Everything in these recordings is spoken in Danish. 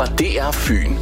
fra DR Fyn.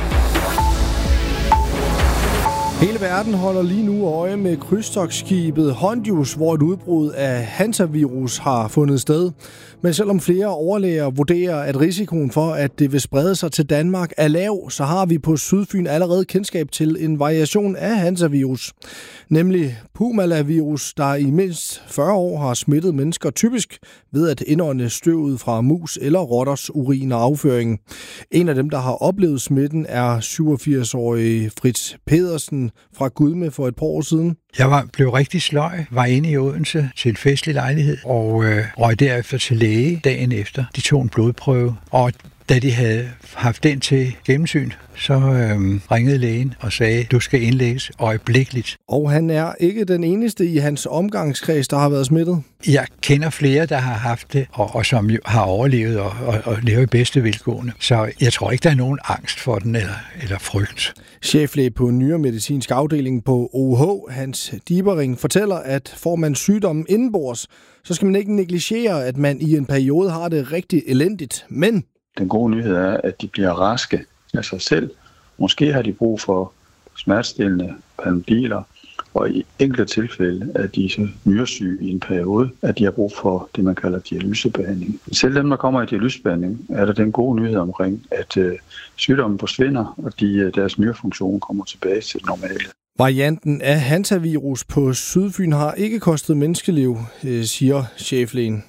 Hele verden holder lige nu øje med krydstogtskibet Hondius, hvor et udbrud af hantavirus har fundet sted. Men selvom flere overlæger vurderer, at risikoen for, at det vil sprede sig til Danmark er lav, så har vi på Sydfyn allerede kendskab til en variation af hantavirus, nemlig pumalavirus, der i mindst 40 år har smittet mennesker, typisk ved at indånde støvet fra mus eller rotters urin og afføring. En af dem, der har oplevet smitten, er 87-årige Fritz Pedersen fra Gudme for et par år siden. Jeg blev rigtig sløj, var inde i Odense til en festlig lejlighed og røg derefter til læge dagen efter. De tog en blodprøve, og da de havde haft den til gennemsyn, så ringede lægen og sagde, du skal indlægges øjeblikkeligt. Og han er ikke den eneste i hans omgangskreds, der har været smittet? Jeg kender flere, der har haft det, og som har overlevet og lever i bedste velgående. Så jeg tror ikke, der er nogen angst for den eller frygt. Cheflæge på nyremedicinsk afdeling på OUH, Hans Dibering, fortæller, at får man sygdommen indenbords, så skal man ikke negligere, at man i en periode har det rigtig elendigt. Men den gode nyhed er, at de bliver raske af sig selv. Måske har de brug for smertestillende Panodiler, og i enkelte tilfælde er de så nyresyge i en periode, at de har brug for det, man kalder dialysebehandling. Selv dem, der kommer i dialysebehandling, er der den gode nyhed omkring, at sygdommen forsvinder, og deres nyrefunktion kommer tilbage til det normale. Varianten af hantavirus på Sydfyn har ikke kostet menneskeliv, siger cheflægen.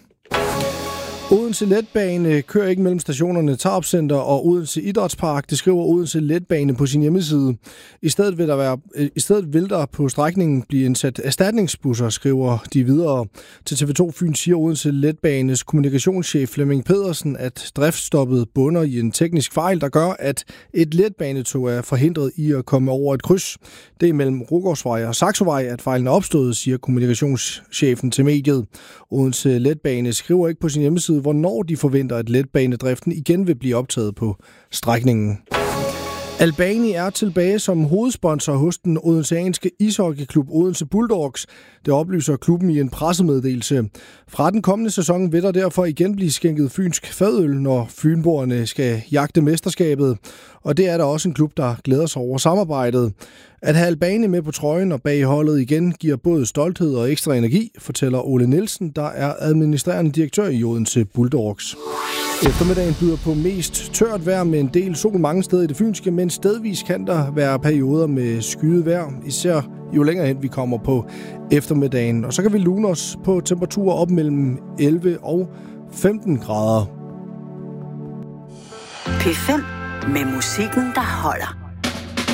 Odense Letbane kører ikke mellem stationerne Tarup Center og Odense Idrætspark. Det skriver Odense Letbane på sin hjemmeside. I stedet vil der på strækningen blive indsat erstatningsbusser, skriver de videre. Til TV2 Fyn siger Odense Letbanes kommunikationschef Flemming Pedersen, at driftsstoppet bunder i en teknisk fejl, der gør, at et letbanetog er forhindret i at komme over et kryds. Det er mellem Rugårdsvej og Saxovej, at fejlen er opstået, siger kommunikationschefen til mediet. Odense Letbane skriver ikke på sin hjemmeside, hvornår de forventer, at letbanedriften igen vil blive optaget på strækningen. Albani er tilbage som hovedsponsor hos den odenseanske ishockeyklub Odense Bulldogs. Det oplyser klubben i en pressemeddelelse. Fra den kommende sæson vil der derfor igen blive skænket fynsk fadøl, når fynboerne skal jagte mesterskabet. Og det er der også en klub, der glæder sig over samarbejdet. At have Albani med på trøjen og bag holdet igen giver både stolthed og ekstra energi, fortæller Ole Nielsen, der er administrerende direktør i Odense Bulldogs. Eftermiddagen byder på mest tørt vejr med en del sol mange steder i det fynske, men stedvis kan der være perioder med skyet vejr, især jo længere hen vi kommer på eftermiddagen. Og så kan vi lune os på temperaturer op mellem 11 og 15 grader. P5 med musikken, der holder.